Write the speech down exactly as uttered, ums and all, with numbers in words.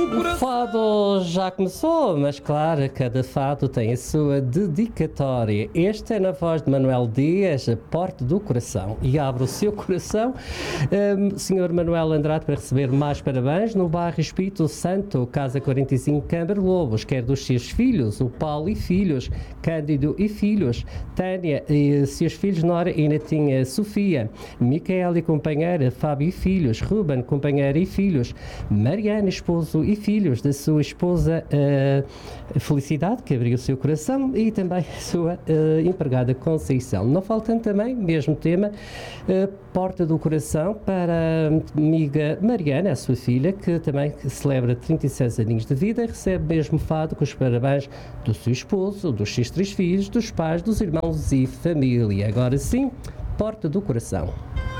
do coração. O fado já começou, mas claro, cada fado tem a sua dedicatória. Este é na voz de Manuel Dias, a Porta do Coração. E abre o seu coração, um, senhor Manuel Andrade, para receber mais parabéns no bairro Espírito Santo, Casa quarenta e cinco, Câmara Lobos, quer dos seus filhos, o Paulo e filhos, Cândido e filhos, Tânia e seus filhos, Nora e netinha Sofia, Micaela e companheira, Fábio e filhos, Ruben, companheira e filhos, Mariana, esposo e filhos da sua esposa uh, Felicidade, que abriu o seu coração, e também a sua uh, empregada Conceição. Não faltando também, mesmo tema, uh, Porta do Coração para a amiga Mariana, a sua filha, que também celebra trinta e seis aninhos de vida e recebe mesmo fado com os parabéns do seu esposo, dos seus três filhos, dos pais, dos irmãos e família. Agora sim, Porta do Coração.